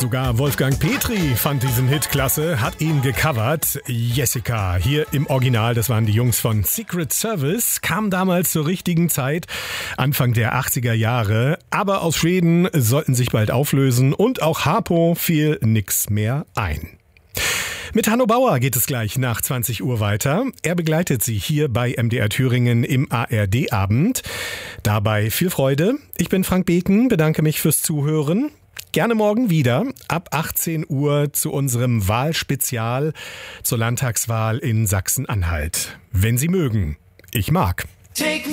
Sogar Wolfgang Petri fand diesen Hit klasse, hat ihn gecovert. Jessica, hier im Original, das waren die Jungs von Secret Service, kam damals zur richtigen Zeit, Anfang der 80er Jahre. Aber aus Schweden sollten sich bald auflösen und auch Harpo fiel nix mehr ein. Mit Hanno Bauer geht es gleich nach 20 Uhr weiter. Er begleitet Sie hier bei MDR Thüringen im ARD-Abend. Dabei viel Freude. Ich bin Frank Beken, bedanke mich fürs Zuhören. Gerne morgen wieder ab 18 Uhr zu unserem Wahlspezial zur Landtagswahl in Sachsen-Anhalt. Wenn Sie mögen. Ich mag.